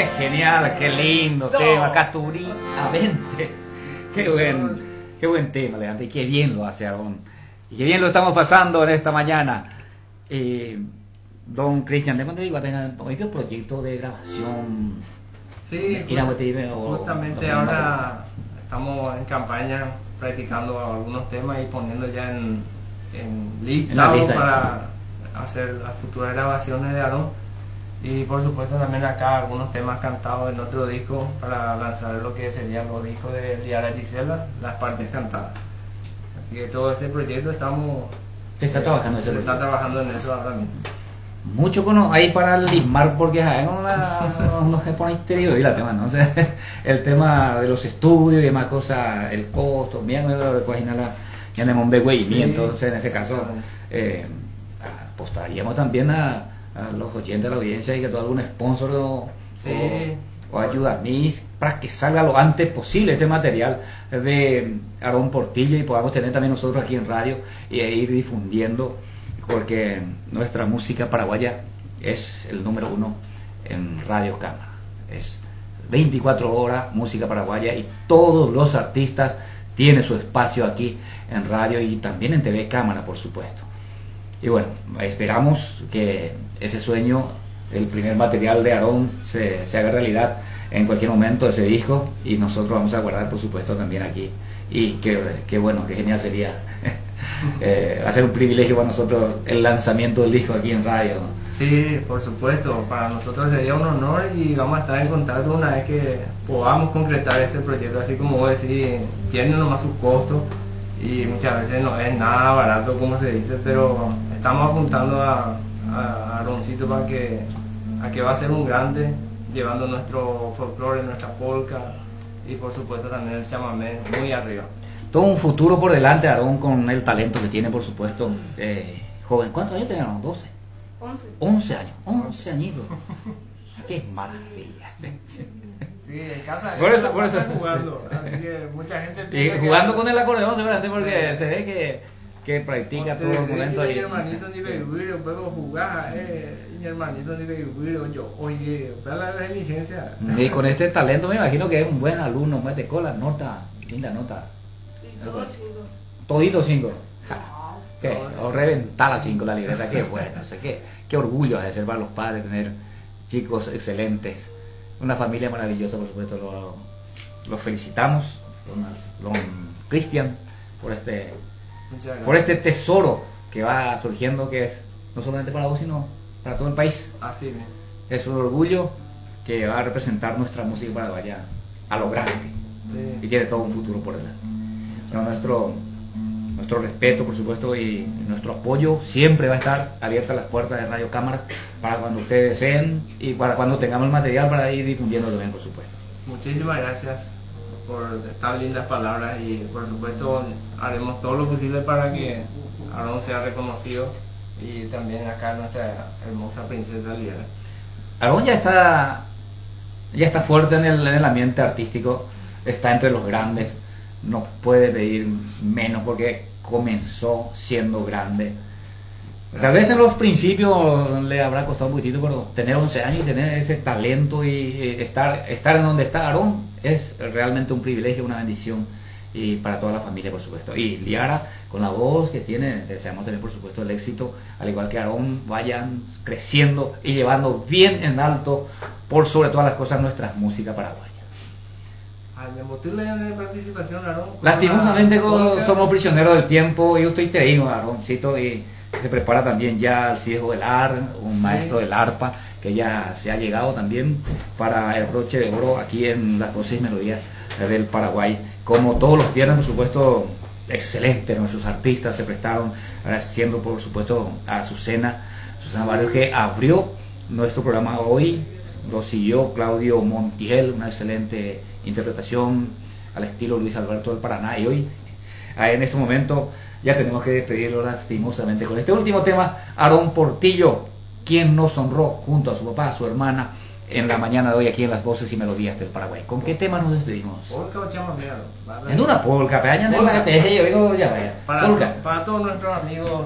Qué genial, qué lindo tema, Caturí a 20. Qué buen tema, Leandro, y qué bien lo hace Aarón. Y qué bien lo estamos pasando en esta mañana. Don Cristian, ¿de dónde iba a tener un proyecto de grabación? Sí, justamente ahora estamos en campaña practicando algunos temas y poniendo ya en lista para hacer las futuras grabaciones de Aarón. Y por supuesto también acá algunos temas cantados en otro disco para lanzar lo que serían los discos de Liara Gisela, las partes cantadas. Así que todo ese proyecto se está trabajando en eso ahora mismo. Mucho ahí para limar porque hay no se pone interior y la tema, ¿no? O sea, el tema de los estudios y demás cosas, el costo, bien lo recogen ya de Monbegüey, sí, entonces en ese caso apostaríamos también a los oyentes de la audiencia y que todo algún sponsor o ayudarnos para que salga lo antes posible ese material de Aarón Portillo y podamos tener también nosotros aquí en radio y ir difundiendo, porque nuestra música paraguaya es el número 1 en Radio Cámara. Es 24 horas música paraguaya y todos los artistas tienen su espacio aquí en radio y también en TV Cámara, por supuesto. Y bueno, esperamos que ese sueño, el primer material de Aarón, se haga realidad en cualquier momento, ese disco, y nosotros vamos a guardar por supuesto también aquí. Y qué bueno, qué genial sería va a ser un privilegio para nosotros el lanzamiento del disco aquí en radio. Sí, por supuesto, para nosotros sería un honor y vamos a estar en contacto una vez que podamos concretar ese proyecto. Así como vos decís, tiene nomás sus costos y muchas veces no es nada barato como se dice, pero estamos apuntando a Aaroncito a que va a ser un grande, llevando nuestro folclore, nuestra polka y por supuesto también el chamamé muy arriba. Todo un futuro por delante, Aarón, con el talento que tiene, por supuesto. Joven, ¿cuántos años teníamos? 12. 11 años, 11 añitos. Qué maravilla. Sí, en casa por eso jugando, así que mucha gente y jugando con el acordeón seguramente porque se ve que practica todo el momento ahí. Mi hermanito ni beguiro, pero jugar, mi hermanito ni beguiro, yo, oye, para la diligencia. Y con este talento me imagino que es un buen alumno, mete cola, nota, linda nota. Todito 5. O reventar las 5 la libreta, qué bueno, o sea, qué orgullo de ser para los padres tener chicos excelentes, una familia maravillosa, por supuesto. Los felicitamos, don Cristian, por este tesoro que va surgiendo, que es no solamente para vos sino para todo el país. Así mismo. Es un orgullo que va a representar nuestra música paraguaya a lo grande, sí, y tiene todo un futuro por delante. Bueno, nuestro respeto, por supuesto, y nuestro apoyo siempre va a estar abiertas las puertas de Radio Cámara para cuando ustedes deseen y para cuando tengamos el material para ir difundiéndolo bien, por supuesto. Muchísimas gracias por tan lindas palabras y por supuesto haremos todo lo posible para que Aarón sea reconocido y también acá nuestra hermosa princesa Liara. Aarón ya está fuerte en el ambiente artístico, está entre los grandes, no puede pedir menos porque comenzó siendo grande. Tal vez en los principios le habrá costado un poquitito, pero tener 11 años y tener ese talento y estar en donde está Aarón es realmente un privilegio, una bendición, y para toda la familia, por supuesto. Y Liara, con la voz que tiene, deseamos tener por supuesto el éxito, al igual que Aarón, vayan creciendo y llevando bien en alto, por sobre todas las cosas, nuestra música paraguaya. ¿Me motiva de participación, Aarón? Lastimosamente somos prisioneros del tiempo y usted te digo, Aaroncito, y se prepara también ya el Ciego del Ar, un maestro del arpa que ya se ha llegado también para el broche de oro aquí en las voces y melodías del Paraguay. Como todos los viernes, por supuesto, excelente, nuestros artistas se prestaron, haciendo por supuesto a Susana Barrios, que abrió nuestro programa hoy, lo siguió Claudio Montiel, una excelente interpretación al estilo Luis Alberto del Paraná, y hoy en este momento ya tenemos que despedirlo lastimosamente con este último tema, Aarón Portillo, quien nos honró junto a su papá, a su hermana, en la mañana de hoy aquí en las voces y melodías del Paraguay. ¿Con qué tema nos despedimos? Polka o chamamé. En una polka, para todos nuestros amigos